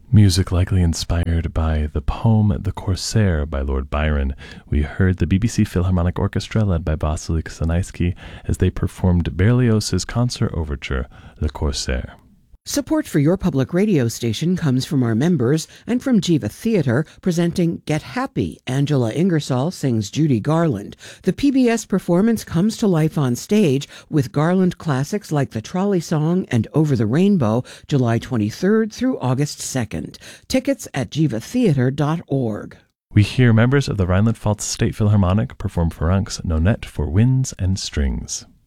Music likely inspired by the poem The Corsair by Lord Byron. We heard the BBC Philharmonic Orchestra led by Vasily Ksanaisky as they performed Berlioz's concert overture, Le Corsair. Support for your public radio station comes from our members and from Jiva Theatre presenting Get Happy. Angela Ingersoll sings Judy Garland. The PBS performance comes to life on stage with Garland classics like The Trolley Song and Over the Rainbow, July 23rd through August 2nd. Tickets at jivatheatre.org. We hear members of the Rhineland-Pfalz State Philharmonic perform Ferencz Nonette for winds and strings.